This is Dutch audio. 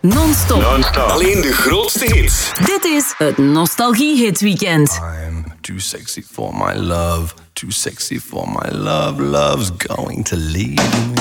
Non-stop. Alleen de grootste hits. Dit is het Nostalgie Hits Weekend. I'm too sexy for my love. Too sexy for my love. Love's going to leave me.